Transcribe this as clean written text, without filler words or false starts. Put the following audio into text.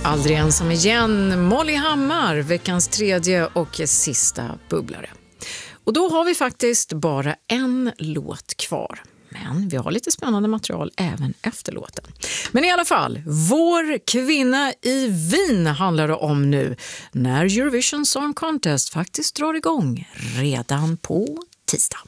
Aldrig ensam igen, Molly Hammar, veckans tredje och sista bubblare. Och då har vi faktiskt bara en låt kvar. Men vi har lite spännande material även efter låten. Men i alla fall, vår kvinna i Wien handlar det om nu. När Eurovision Song Contest faktiskt drar igång redan på tisdag.